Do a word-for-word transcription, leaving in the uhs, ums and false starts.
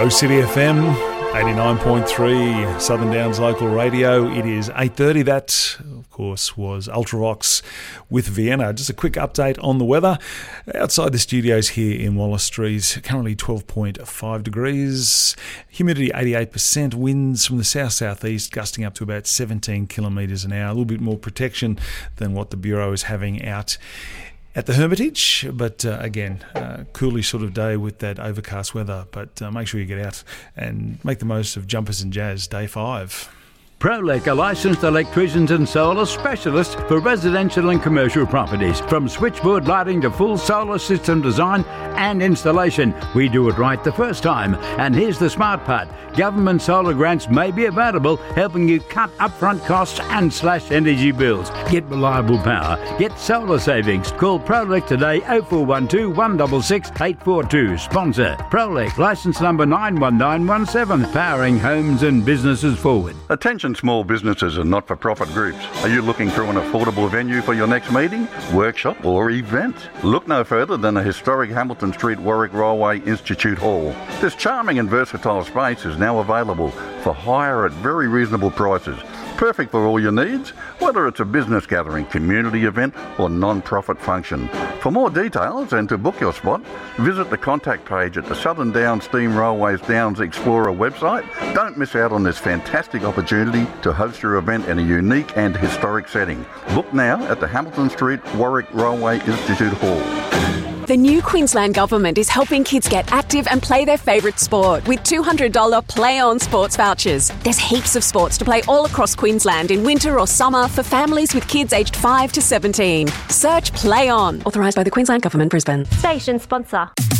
Rose City F M, eighty-nine point three, Southern Downs Local Radio. It is eight thirty. That, of course, was Ultravox with Vienna. Just a quick update on the weather. Outside the studios here in Wallace Street, currently twelve point five degrees. Humidity eighty-eight percent. Winds from the south-southeast gusting up to about seventeen kilometres an hour. A little bit more protection than what the Bureau is having out at the Hermitage, but uh, again, uh, coolish sort of day with that overcast weather. But uh, make sure you get out and make the most of Jumpers and Jazz Day five. Prolec are licensed electricians and solar specialists for residential and commercial properties. From switchboard lighting to full solar system design and installation, we do it right the first time. And here's the smart part. Government solar grants may be available, helping you cut upfront costs and slash energy bills. Get reliable power. Get solar savings. Call Prolec today, oh four one two, one six six, eight four two. Sponsor Prolec, licence number nine one nine one seven, powering homes and businesses forward. Attention small businesses and not-for-profit groups. Are you looking for an affordable venue for your next meeting, workshop or event? Look no further than the historic Hamilton Street Warwick Railway Institute Hall. This charming and versatile space is now available for hire at very reasonable prices. Perfect for all your needs, whether it's a business gathering, community event or non-profit function. For more details and to book your spot, visit the contact page at the Southern Downs Steam Railways Downs Explorer website. Don't miss out on this fantastic opportunity to host your event in a unique and historic setting. Book now at the Hamilton Street Warwick Railway Institute Hall. The new Queensland Government is helping kids get active and play their favourite sport with two hundred dollars Play On sports vouchers. There's heaps of sports to play all across Queensland in winter or summer for families with kids aged five to seventeen. Search Play On. Authorised by the Queensland Government, Brisbane. Station sponsor.